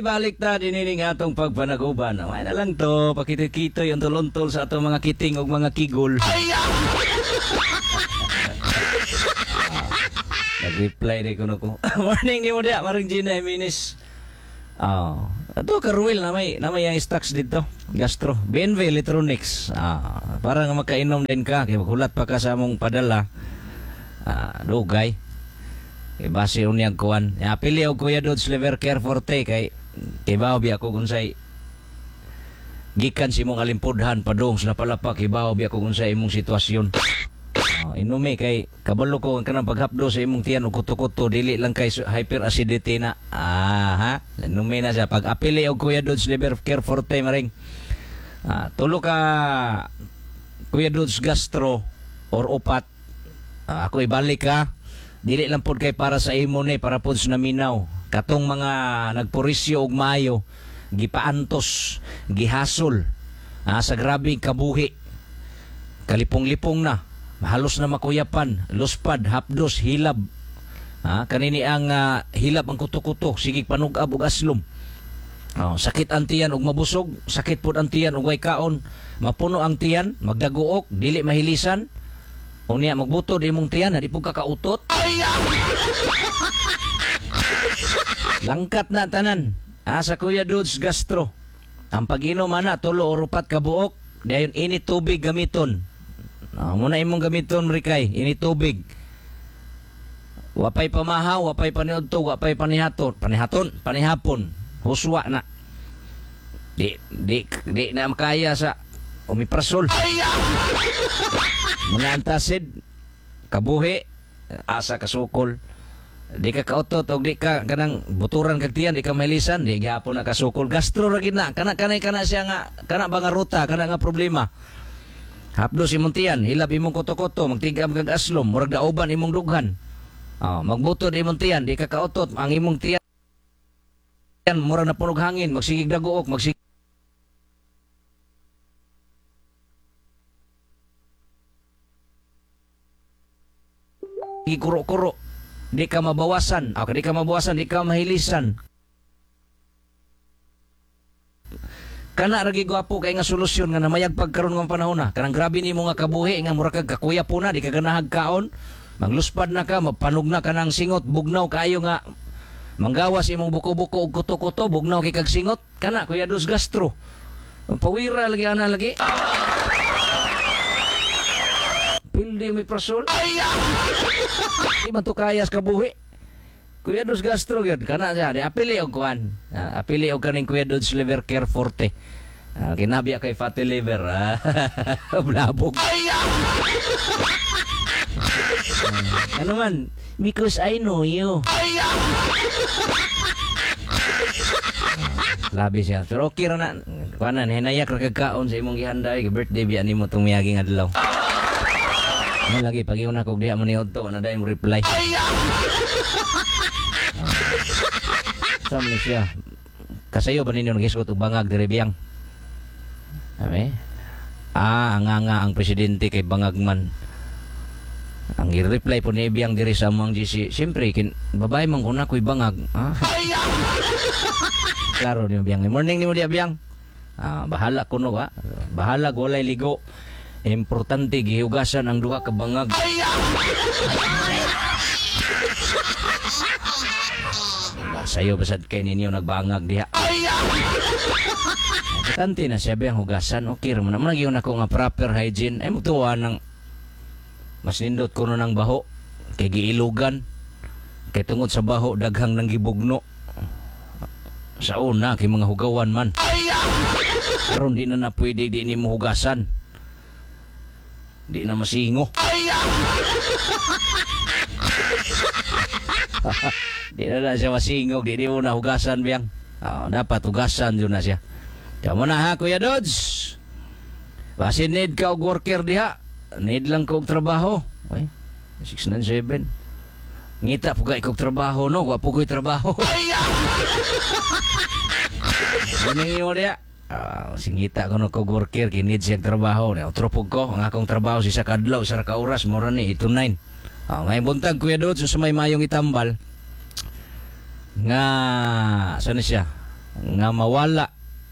Balik ta dinining atong pagpanaguban. Ay na lang to, pakitito yung tulontol sa atong mga kiting o mga kigol. Nag-reply ni kuno ko. Morning ni mo dia, maring Gina Eminis. Ato karuil na may ang stocks dito. Gastro, BNV Electronics. Para nga makainom din ka, kaya maghulat pa ka sa among padala. Dugay. Kay base unyag kuan. Pili og Kuya Dodge Liver Care Forte kay bawo bi ako unsay gikan si imong alimpudhan padung sa palapa kay bawo bi ako unsay imong sitwasyon. Inumi kay kabalo ko ang kanang paghapdo sa imong tiyan og kuto-kuto dili lang kay hyperacidity na. Inumi na siya pag apili og Kuya Dodge Liver Care Forte maring. Tulo ka Kuya Dodge Gastro or upat. Ako ibalik ka. Dili lang pod kay para sa imo ni para pod sa naminaw. Katong mga nagpurisyo og maayo, gipaantos, gihasol, sa grabing kabuhi. Kalipong-lipong na, halos na makuyapan, luspad, hapdos, hilab. Kanini ang hilab ang kuto-kuto, sigig panugab og aslom. Sakit ang tiyan og mabusog, sakit pod ang tiyan og way kaon, mapuno ang tiyan, magdaguok, dili mahilisan. Unya magbuto di mong tiyan, di po kakautot. Langkat na tanan. Sa Kuya Dodge Gastro. Ang pag-inom na tulo o rupat ka buok. Dayon init tubig gamiton. Muna imong gamiton Rikay, init tubig. Wapay pamahaw, wapay paniudto, wapay panihapon. Huswa na. Di na makaya sa omeprazole. Mga antacid, kabuhi, asa kasukol. Di ka kautot o di ka kanang buturan kag tiyan, di ka mahilisan, di gyapon na kasukol. Gastro ra gid na. Kana siya nga, kana ba nga ruta, kana nga problema. Hapdo si imong tiyan, hilap imong koto-koto, magtigam kag aslom, murag daoban imong dughan. Magbuto di imong tiyan, di ka kautot, ang imong tiyan murag napunog hangin, magsigig daguok, magsigig kuro-kuro. Di ka mabawasan. Di ka mabawasan, di ka mahilisan. Kana ragi gwapo kay nga solusyon nga namayag pagkaron ng panahon na. Kanang grabe nimo nga kabuhi nga mura kag kakuya po na, di ka ganahag kaon. Magluspad na ka, mapanog na ka ng singot, bugnaw kayo nga manggawas imong buko-buko og kuto-kuto, bugnaw kay kag singot. Kana Kuya Dodge Gastro. Pawira lagi ana lagi. Pildi may prasol. Di man to kayas kabuhi. Kuya Dodge Gastro yun. Kana siya. Di apili og kuhan. Apili og kaning Kuya Dodge Liver Care Forte. Kinabya kay fatty liver. Blabog. Ano man? Because I know you. Labi siya. Pero okay ra na. Kuhanan, hinayak ra kagkaon sa imong gihanday. Birthday biya nimo itong miyaging adlaw. Ano lagi, pag iyon ako diha mo niyon to, na dahil mo reply. Saan siya? Kasayo ba ninyo nag-isgot o bangag dire biyang? Amen? Ang presidente kay bangag man. Ang i-reply po ni Biyang dire sa mga GC. Siyempre, babae man ko na ko'y bangag. Klaro niyo Biyang. Morning ni mo diya Biyang. Bahala ko no ha. Bahala walay ligo. Importante gihugasan ang duha ka bangag. Sayo basad kay ninyo nagbangag diha. Importante na siya biyang hugasan. Okay ra man gyud ako nga proper hygiene. Ay mutuwa nang mas nindot ko no ng baho kay giilugan. Kay tungod sa baho daghang nang gibugno. Sa una kay mga hugawan man. Karon di na pwede di nimo hugasan. Di na masingo. Di na siya masingog. Di mo na hugasan biyang. Dapat hugasan yun na siya. Kamu na ha Kuya Dodge. Basi need ka og worker diha. Need lang ko og trabaho. 697. Ngita po ka ikog trabaho no. Wapo ko'y trabaho. Ganyan mo diha. Singita ko no kog worker kinid siyang trabaho na utropog ko ang akong trabaho si sa kadlaw sa ka oras mora ni 8 to 9. Ngayon buntag Kuya Dodge sa may mayong itambal nga saan siya nga mawala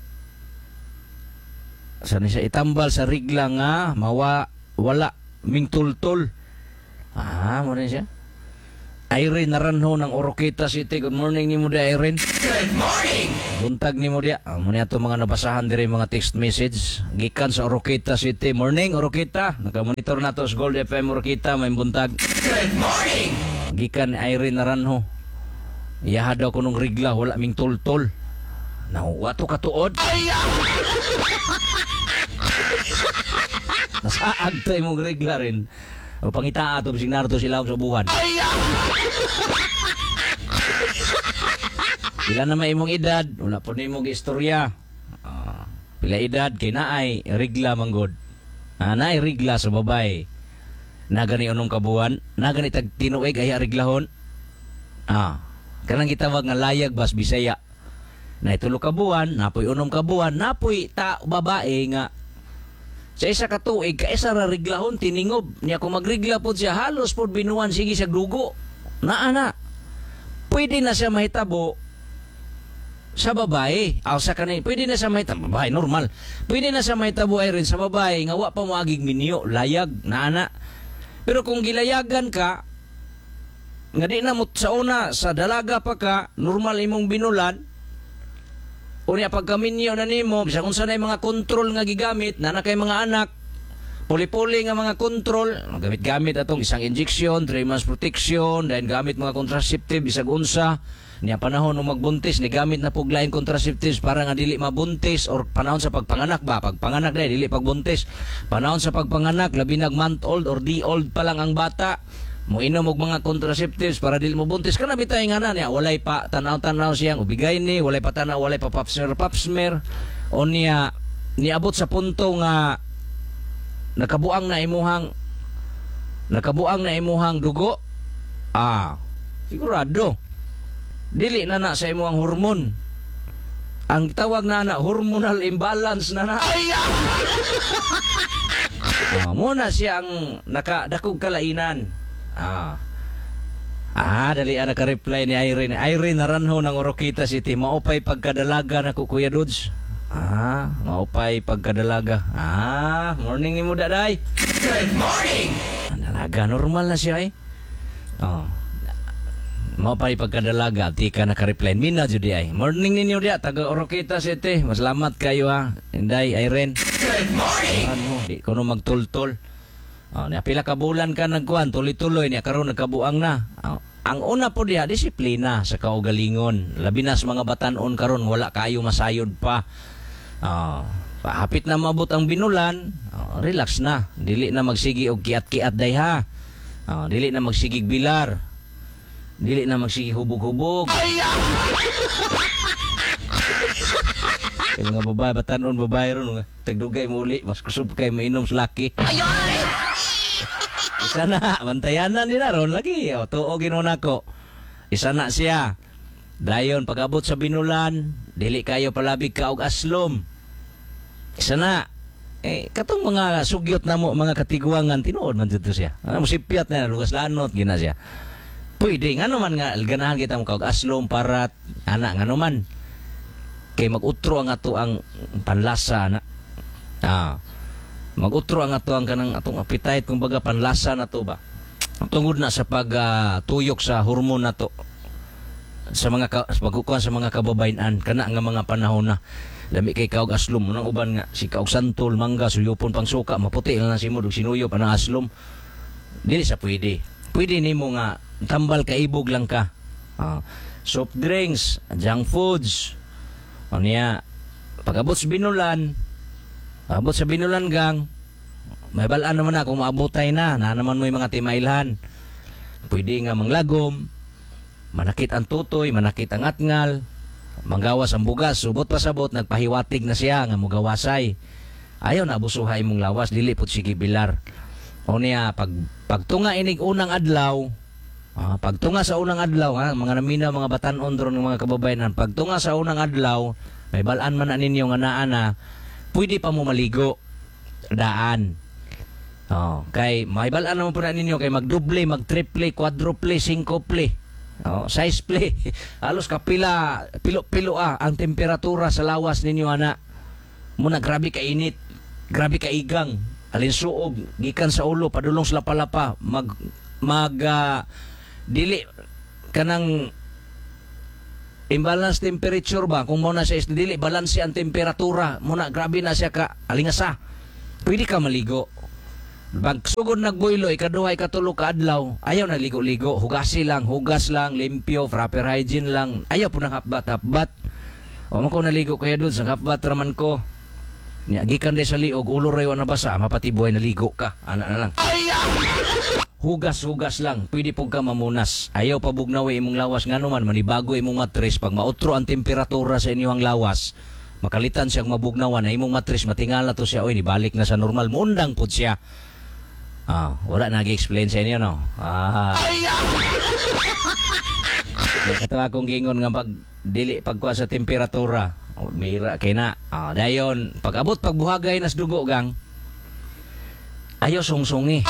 sa siya itambal sa regla nga wala ming tultol. Mo na siya. Irene Naranjo ng Oroqueta City. Good morning ni mo dia, Irene. Good morning. Buntag ni mo dia. Muna ito mga nabasahan dire mga text message. Gikan sa Oroqueta City. Morning, Oroqueta. Nakamonitor na to sa Gold FM Oroqueta. May buntag. Good morning. Gikan ni Irene Naranjo. Iyaha daw ko nung regla. Wala ming tultol. Wato katuod. Nasaag tayo mong regla rin. O pangitaa ito, bising narito sila sa buwan. Pila na may imong edad, wala po na imong istorya. Pila edad, kay naay, regla manggod. Naay regla sa babay. Nagani unong kabuan, nagani tag tinuig ay reglahon. Kanang gitawag nga layag bas Bisaya. Na itulo kabuan, napoy unong kabuan, napoy babae nga sa isa ka tuig, kaisa ra reglahon, tiningob. Niya kung magregla po siya, halos po binuan, sige siya grugo. Naana. Pwede na siya mahitabo sa babae. Pwede na siya mahitabo, babae, normal. Pwede na siya mahitabo ay rin sa babae, nga wa pa mo aging minyo, layag, naana. Pero kung gilayagan ka, nga di na mo sa una, sa dalaga pa ka, normal imong binulan, unya pagkaminyo na nimo, bisa kung sanay mga kontrol nga gigamit, na kay mga anak, puli-puli nga mga kontrol, gamit-gamit atong isang injection, 3 months protection, dahil gamit mga contraceptive, bisag unsa, niya panahon nung magbuntis, ni gamit na puglain contraceptives para nga dili mabuntis, or panahon sa pagpanganak ba, pagpanganak dahil dili pagbuntis, panahon sa pagpanganak, labi nag month old or day old pa lang ang bata, mo inom og mga contraceptives para dili mo buntis kana bitay nga na niya walay pa tanaw-tanaw siyang ubigay ni walay pa tanaw walay pa pap smear o niya niabot sa punto nga nakabuang na imuhang dugo sigurado dili na sa imuhang hormon ang tawag na hormonal imbalance na muna siya ang nakadakog kalainan. Dali naka-reply ni Irene. Irene Naranjo ng Oroqueta City. Maupay pagkadalaga na ko, Kuya Dudes. Maupay pagkadalaga. Morning ni mo, daday. Good morning! Dalaga, normal na siya eh. Maupay pagkadalaga. Di ka naka-reply. Mina, Judy ay. Morning ninyo dia, taga Oroqueta City. Masalamat kayo ha. Inday, Irene. Good morning! Di ko nung magtultol. Niya pila ka bulan ka nagkuhan, tuloy-tuloy niya karon nagkabuang na. Ang una po diha disiplina sa kaugalingon. Labi na sa mga batanon karon wala kayo masayod pa. Hapit na mabot ang binulan, relax na. Dili na magsigi og kiat-kiat dayha. Dili na magsigig bilar. Dili na magsigi hubog-hubog. Kaya mga babae, batanon babae ron, tagdugay muli, mas kusog kayo mainom sa laki. Isa na, bantayanan nila ron lagi. Tuo ginuna ko. Isa na siya. Dayon, pag-abot sa binulan, dili kayo palabig ka og aslom. Isa na. Katong mga sugyot na mo, mga katiguangan, tinuod man dito siya. Musipiat na, lugas lanot, gina siya. Pwede, nga naman nga, ganahan kita mo ka og aslom, parat, nga naman. Kay mag-utro ang ato ang panlasa na. Mag-utro ang ato ang kanang atong appetite, kumbaga panlasa na to ba. Tungod na sa pagtuyok sa hormone na to. Sa mga pagkukuhan sa mga kababayan kana nga mga panahon na lami kay kaog aslom nang uban nga si kaog santol mangga suyopon pang suka maputi na si mo sinuyop ang aslom. Dili sa pwede nimo nga tambal ka ibog lang ka. Soft drinks, junk foods. Niya pag-abot sa binulan, gang, may balaan naman na kung maabotay na naman mo yung mga timailhan. Pwede nga manglagom, manakit ang tutoy, manakit ang atngal, manggawas ang bugas, subot pa sabot, nagpahiwatig na siya nga mugawasay. Ayaw na abusuhay mong lawas, dili po sige bilar. O niya, pagtunga inig unang adlaw, pagtunga sa unang adlaw, mga namina, mga batanon doon ng mga kababayan, pagtunga sa unang adlaw, may balaan man na ninyo nga naana, pwede pa mo maligo daan. Kay may balaan naman po na ninyo kay magduble, magtriple, quadruple, singkuple. Size play. Halos kapila, pilo-pilo ang temperatura sa lawas ninyo, ana. Muna, grabe ka init. Grabe ka igang. Alinsuog, gikan sa ulo, padulong sa lapalapa. Dili kanang imbalance temperature ba? Kung mo na siya dili, balance ang temperatura. Muna, grabe na siya ka alingasa. Pwede ka maligo. Pag sugod nagboylo, ikaduha, ikatulo ka adlaw, ayaw na ligo-ligo, hugas lang, limpyo, proper hygiene lang, ayaw po ng hapbat. O man ko naligo kaya doon, sa hapbat raman ko, gikan de sa liog, ulo rayo na basa, mapatibuhay na ligo ka, ana na lang. Hugas lang, pwede po ka mamunas, ayaw pabugnaw imong lawas, nga naman, manibago imong matres, pag mautro ang temperatura sa inyong lawas, makalitan siyang mabugnawan, na imong matres, matingala to siya, oy, nibalik na sa normal, mundang po siya. Wala nag-explain sa inyo, no? Ito akong gingon nga pagkuha sa temperatura. Mira kay na. Dayon, pagbuhagay nas dugo gang, ayaw sungsungi.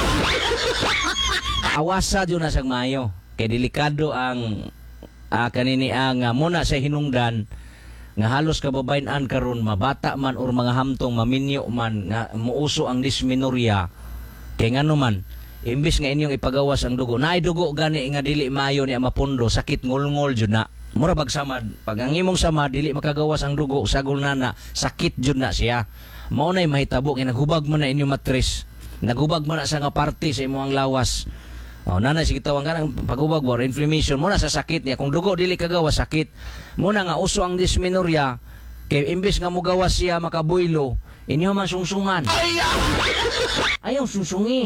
Awasa dyan na sa mayo. Kay delikado ang kanini ang muna sa hinungdan nga halos kababayan karon mabata man or mga hamtong maminyo man nga muuso ang dysmenorrhea. Kaya nga naman, imbis nga inyong ipagawas ang dugo, naay dugo gani nga dili maayo ni mapundo, sakit ngol-ngol jud na. Mura bagsamad, pag ang imong samad dili makagawas ang dugo, sagol na sakit jud na siya. Mao nay mahitabo kay naghubag man na inyong matres. Naghubag man na sa nga parte sa imong lawas. Nanay sige tawang kanang paghubag or inflammation mo na sa sakit niya. Kung dugo dili kagawas sakit, muna nga uso ang dysmenorrhea. Kay imbis nga mo gawas siya makabuylo, inyo man sungsungan. Ayaw susungi.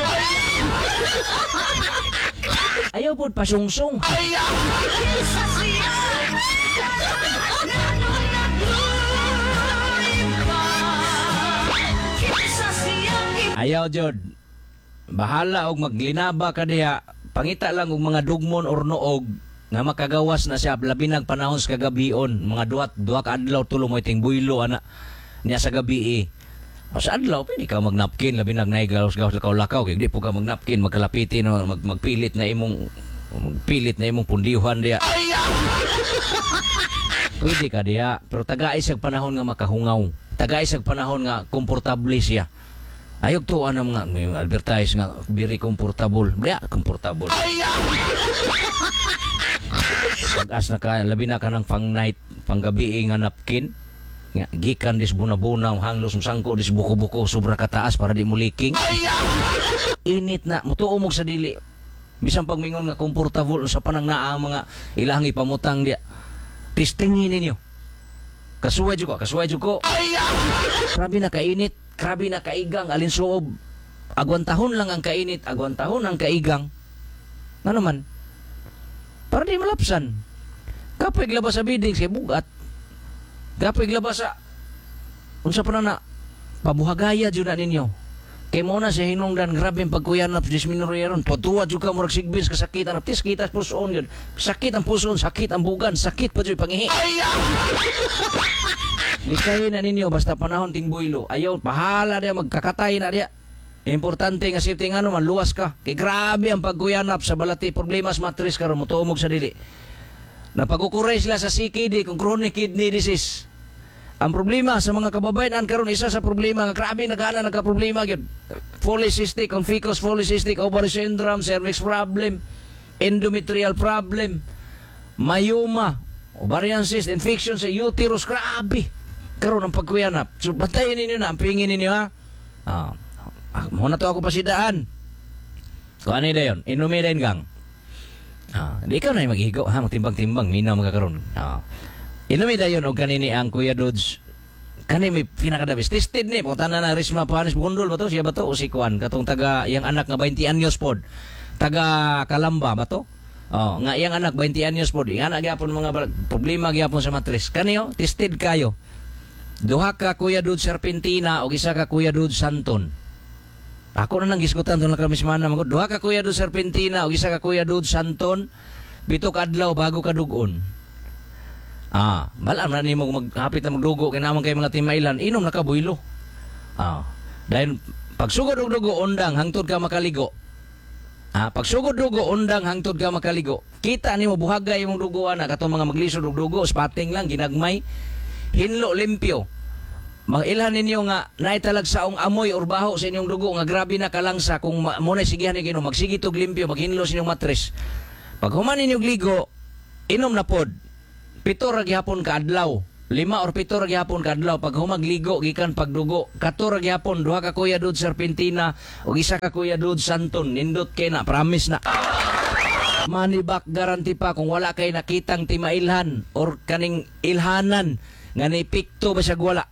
Ayaw po pasungsong. Ayaw jod. Bahala og maglinaba ka diha. Pangita lang og mga dugmon or noog nga makagawas na siya labi nag panahon sa kagabion, mga duha ka adlaw tulo mo iting buylo ana niya sa gabi. Sa adlaw pwede ka magnapkin labi nag naigaws-gaws lakaw-lakaw kay di po ka magnapkin magkalapitin no magpilit na imong pundihan diya. Pwede ka diya, pero tagaay sa panahon nga makahungaw. Tagaay sa panahon nga komportable siya. Ayog to ang mga may advertise nga very comfortable. Diya, comfortable. Pag-as na ka, labi na ka ng pang-night, pang-gabi nga napkin. Nga, gikan dis bunabunaw, hanglos sangko dis buko-buko, sobra kataas para di mo leaking. Init na, mutuumog sa dili. Bisan pagmingon nga komportable sa panang naa mga ilang ipamutang dia. Testingin ninyo. Kasuway ko. Grabe na kainit, grabe na kaigang, alinsuob. Agwantahon lang ang kainit, agwantahon ang kaigang. Ano naman? Para di malapsan. Kapoy glabas sa biding siya bugat. Kapoy glabas sa unsa pa na pabuhagaya jud na ninyo. Kay mo na siya hinungdan grabe ang pagkuyanap dysmenorrhea ron. Patuwa jud ka murag sigbis kasakitan aptis kita puson yun. Sakit ang puson, sakit ang bugan, sakit pa jud pangihi. Di kayo na ninyo basta panahon ting buylo. Ayaw bahala dia magkakatay na dia. Importante nga safety nga naman, luwas ka. Kay grabe ang pagkuyanap sa balati, problemas matris karon mo tuumog sa dili. Napagukuray sila sa CKD kung chronic kidney disease. Ang problema sa mga kababayan karon isa sa problema nga grabe nagana nagka-problema gyud. Polycystic, ficus polycystic ovary syndrome, cervix problem, endometrial problem, myoma, ovarian cyst, infection sa uterus, grabe. Karon ang pagkuyanap. So bantayan ninyo na, ang pingin ninyo ha. Muna to ako pasidaan. Kung ano yun, inumirin gang. Hindi ka na maghigo, ha? Magtimbang-timbang, minaw magkakaroon. Inumida yun, o kanini ang Kuya Dudes. Kani may pinakadabis. Tested ni, kung tanan na Risma Pahanis Bundol ba to? Siya ba to? O si Kuan? Katong taga, yung anak nga 20 anyos pod. Taga Kalamba ba to? Nga yung anak 20 anyos pod. Yung anak gyapon mga problema gyapon sa matris. Kaniyo, tested kayo. Duha ka Kuya Dudes Serpentina o isa ka Kuya Dudes Santon. Ako na nang gisgutan doon na kami simana. Duha ka Kuya Dudes Serpentina o isa ka Kuya Dudes Santon. Bitok adlaw bago ka dugon. Malam na ni mo maghapit na magdugo kay naman kay mga timailan inom na kabuylo. Dahil pagsugod og dugo undang hangtod ka makaligo. Pagsugod dugo undang hangtod ka makaligo. Kita nimo buhagay imong dugo ana katong mga maglisod og dugo, spotting lang ginagmay. Hinlo limpyo. Mailhan ninyo nga naitalag saong amoy or baho sa inyong dugo nga grabe na kalangsa kung mo na sigihan ni Ginoo magsigit og limpyo maghinlo sa inyong matres. Pag human ninyo gligo, inom na pod. 7 ra gihapon ka adlaw. 5 or 7 ra gihapon ka adlaw pag humagligo gikan pagdugo. 14 ra gihapon 2 ka Kuya Dud Serpentina ug 1 ka Kuya Dud Santon. Nindot kay na promise na. Money back guarantee pa kung wala kay nakitang timailhan or kaning ilhanan nga naipikto ba siya wala.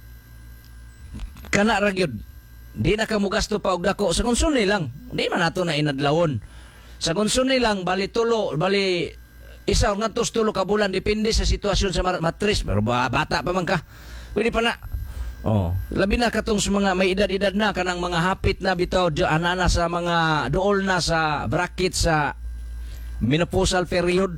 Kana ra gyud. Di na ka mo gasto pa og dako sa konsumni lang. Di man nato na inadlawon. Sa konsumni lang bali tulo, bali isa o ngantos tulo ka bulan depende sa sitwasyon sa matris pero bata pa man ka. Pwede pa na. Labi na katong sa mga may edad-edad na kanang mga hapit na bitaw anana sa mga dool na sa bracket sa menopausal period.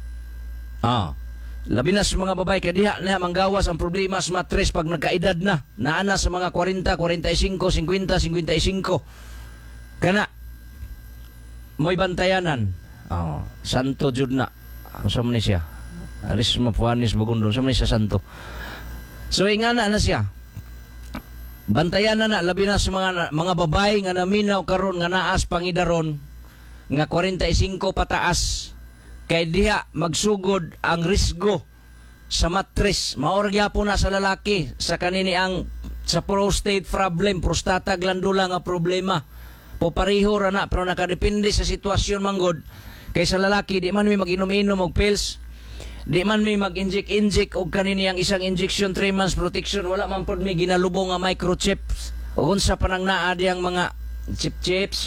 Labi na sa mga babae kay diha na manggawas ang problema sa matres pag nagkaedad na. Naana sa mga 40, 45, 50, 55. Kana mo'y bantayanan. Santo jud na. Sa man siya. Aris mapuanis bagundon sa man siya santo. So ingana na siya. Bantayanan na labi na sa mga babae nga naminaw karon nga naas pangidaron nga 45 pataas. Kay diha magsugod ang risgo sa matres. Maor gyapon na sa lalaki sa kanini ang sa prostate problem, prostata glandula nga problema. Popariho ra na pero nakadepende sa sitwasyon manggod. Kay sa lalaki di man may mag-inom-inom og pills. Di man may mag-inject og kanini ang isang injection 3 months protection wala man pod may ginalubong nga microchips. O unsa pa nang naa diyang mga chip-chips.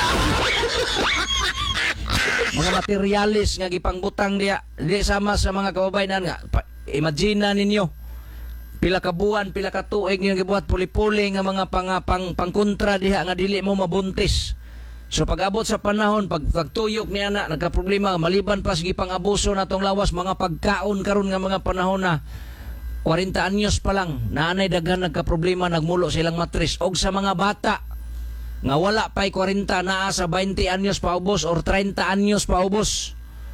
Mga materialis nga gipangbutang diya di sama sa mga kababayan nga imagine na ninyo pila ka buwan pila ka tuig niyo gibuhat puli-puli nga mga pangkontra diha nga dili mo mabuntis. So pag-abot sa panahon pagtuyok niya na nagka-problema maliban pa sige pang-abuso natong lawas mga pagkaon karon nga mga panahon na 40 anyos pa lang naanay daghan nagka-problema nagmulo silang matres og sa mga bata nga wala pa'y 40 naa sa 20 anyos paubos or 30 anyos paubos.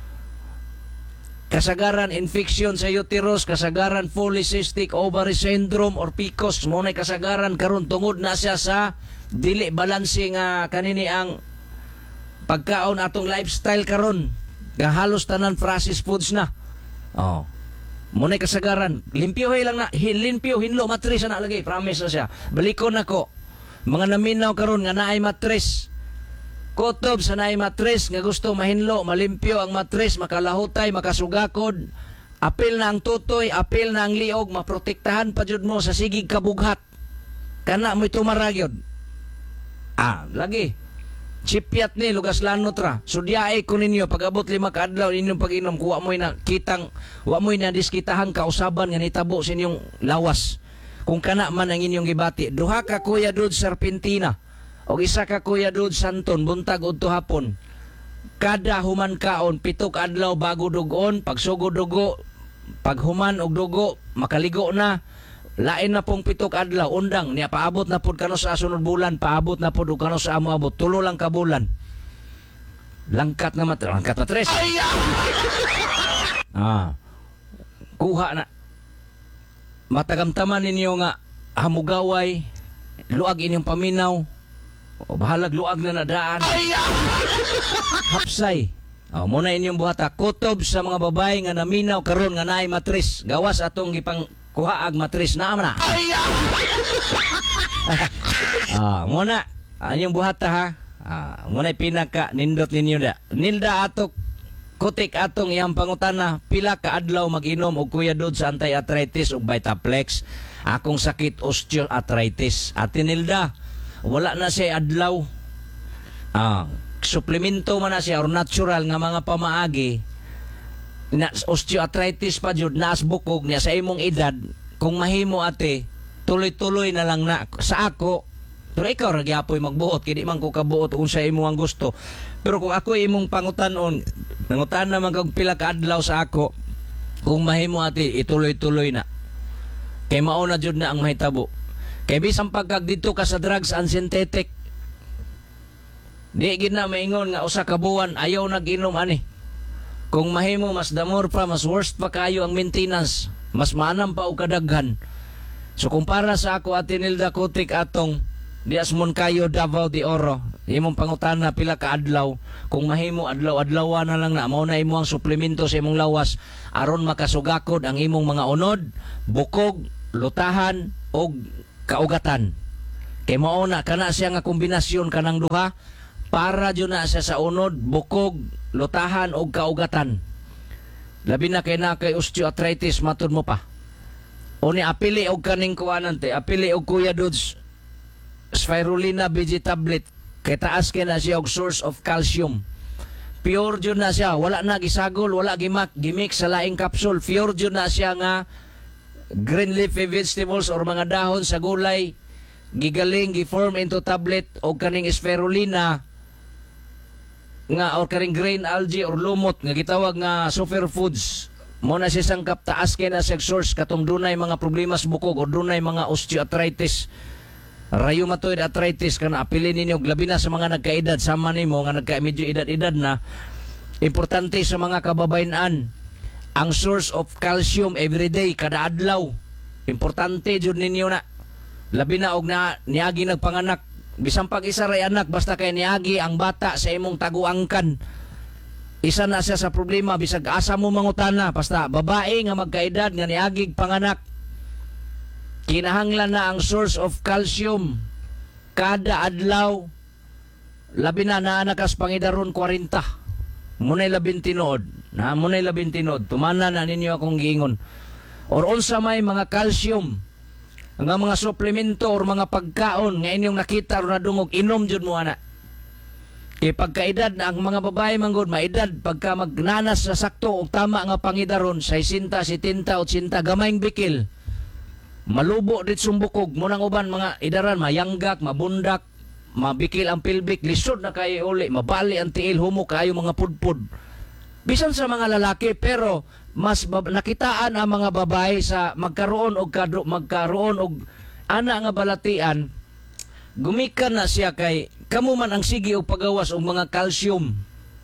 Kasagaran infection sa uterus, kasagaran polycystic ovary syndrome or PCOS, mo na kasagaran karon tungod na siya sa dili balanse nga kanini ang pagkaon atong lifestyle karon. Nga halos tanan processed foods na. Mo na kasagaran, limpyo lang na, limpyo hinlo matris na lagi, promise na siya. Balikon nako. Mga naminaw karon nga naay matres. Kutob sa naay matres nga gusto mahinlo, malimpyo ang matres, makalahutay, makasugakod. Apil na ang tutoy, apil na ang liog, maprotektahan pa jud mo sa sigig kabughat. Kana mo'y tumaragyod. Lagi. Chipyat ni lugas lanot ra. Sudyae ko ninyo pag-abot 5 ka adlaw inyong pag-inom kuha mo'y na kitang, wa mo'y na diskitahan kausaban nga nitabo sa inyong lawas. Kung kana man ang inyong gibati, 2 ka Kuya Dud Serpentina o 1 ka Kuya Dud Santon buntag udto hapon. Kada human kaon 7 ka adlaw bago dugon, pagsugod dugo, pag human og dugo, makaligo na. Lain na pong 7 ka adlaw undang niya paabot na pud kano sa sunod bulan, paabot na pud kano sa amo abot 3 lang ka bulan. Langkat na matres. Kuha na. Matagamtaman ninyo nga hamugaway, luag inyong paminaw, o bahalag luag na nadaan, hapsay. Muna inyong buhata, kutob sa mga babae nga naminaw karon nga naay matris, gawas atong gipang kuhaag matris na na. Muna, inyong buhata ha, muna pinaka nindot ninyo da. Nilda atok kutik atong iyang pangutana pila ka adlaw mag-inom og Kuya Dud sa anti-arthritis ug Vitaplex akong sakit osteoarthritis. Ate Nilda, wala na siya adlaw. Suplemento man na siya or natural nga mga pamaagi na osteoarthritis pa jud naas bukog niya sa imong edad. Kung mahimo ate, tuloy-tuloy na lang na sa ako. Pero ikaw ra gyapon magbuot kini man ko kabuot kung sa imo ang gusto. Pero kung ako imong pangutanon, nangutan naman kag pila ka adlaw sa ako, kung mahimo ate ituloy-tuloy na. Kay mao na jud na ang mahitabo. Kay bisan pagkag dito ka sa drugs and synthetic, Di gid na maingon nga usa ka buwan ayaw nag-inom ani. Kung mahimo mas damor pa, mas worst pa kayo ang maintenance, mas maanam pa og kadaghan. So kumpara sa ako Ate Nilda Kutik atong dias Moncayo Davao de Oro, imong pangutana pila ka adlaw, kung mahimo adlaw-adlaw na lang na mao na imo ang suplemento sa imong lawas aron makasugakod ang imong mga unod, bukog, lutahan og kaugatan. Kay mao na kana siya nga kombinasyon kanang duha para jud na siya sa unod, bukog, lutahan og kaugatan. Labi na kay osteoarthritis matud mo pa. O ni apili og kaning kuanan te, apili og Kuya Dudes Spirulina BG tablet kay taas kay na siya og source of calcium. Pure jud na siya, wala na gisagol, wala gimix sa laing capsule. Pure jud na siya nga green leafy vegetables or mga dahon sa gulay gigaling gi-form into tablet og kaning spirulina nga or karing grain algae or lumot nga gitawag nga superfoods. Mo na siya sangkap taas kay na siya source katong dunay mga problema sa bukog o dunay mga osteoarthritis, rheumatoid arthritis kana apilin ninyo labi na sa mga nagkaedad sama nimo nga medyo edad-edad na. Importante sa mga kababayan ang source of calcium everyday kada adlaw. Importante jud ninyo na. Labi na og na niagi nagpanganak, bisan pag isa ray anak basta kay niagi ang bata sa imong taguangkan. Isa na siya sa problema bisag asa mo mangutana basta babae nga magkaedad nga niagig panganak. Kinahanglan na ang source of calcium kada adlaw. Labi na naanakas pangidaron 40. Munay labing tinuod. Munay labing tinuod. Tumana na ninyo akong giingon. Or unsa may mga calcium nga mga suplemento or mga pagkaon nga inyong nakita o nadungog, inom jud mo ana. Kay pagkaedad na ang mga babae manggod maedad pagka magnanas sa sakto og tama nga pangidaron 60, 70, 80 gamayng bikil. Malubo dit sumbukog mo nang uban mga idaran mayanggak, mabundak, mabikil ang pilbik, lisod na kayo uli, mabali ang tiil, humo kayo mga pudpud. Bisan sa mga lalaki pero mas nakitaan ang mga babae sa magkaroon og ana nga balatian, gumikan na siya kay kamo man ang sige og pagawas og mga calcium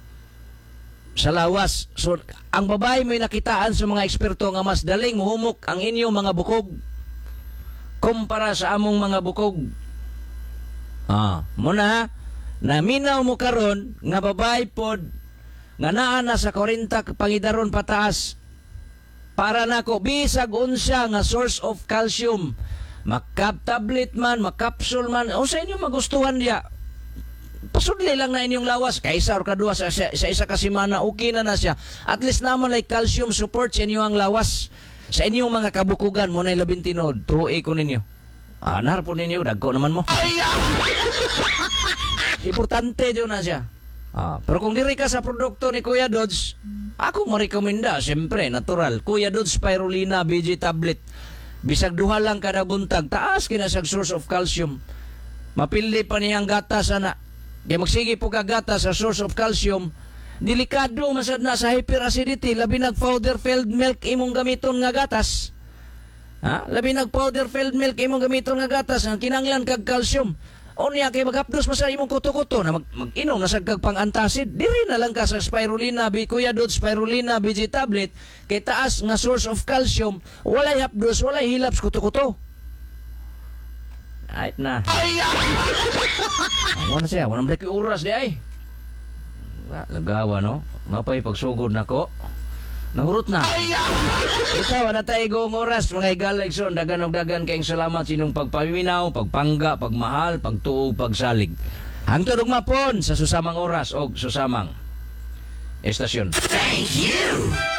sa lawas. So ang babae may nakitaan sa mga eksperto nga mas daling muhumok ang inyong mga bukog kumpara sa among mga bukog. Muna naminaw mo karon nga babae pod nga naa na sa 40 pangidaron pataas para nako bisag unsa nga source of calcium, makap tablet man, makapsul man, o sa inyo magustuhan diya, pasudli lang na inyong lawas kaysa or kadua sa isa ka semana okay na siya. At least naman like calcium support sa inyo ang lawas sa inyong mga kabukugan mo na labing tinod. Tuoy ko ninyo, anar po ninyo, dagko naman mo. Importante dyan na siya. Pero kung diri ka sa produkto ni Kuya Dodds, ako marekomenda, siyempre, natural. Kuya Dodds Spirulina BG tablet. Bisag duha lang kada buntag, taas kinasag source of calcium. Mapili pa niyang gatas, ana. Kaya magsige po ka gatas sa source of calcium. Delikado masad na sa hyperacidity. Labi nag-powder filled milk imong gamiton nga gatas. Labi nag-powder filled milk imong gamiton nga gatas. Ang kinanglan kag calcium. O niya kay mag-updose mo sa imong kuto-kuto na mag-inom na sa kagpang antacid, diri na lang ka sa Spirulina, Kuya Dodds Spirulina BG tablet, kay taas nga source of calcium, walay hapdos, walay hilaps kuto-kuto. Ayt na. Wala siya, walang break oras di ay. Lagawa no? Mapay pagsugod na ko. Nahurot na. Ikaw, na tayo igong oras, mga igaligson, dagan kayong salamat sinong pagpaminaw, pagpangga, pagmahal, pagtuog, pagsalig. Hangtod ug mapon sa susamang oras o susamang estasyon. Thank you!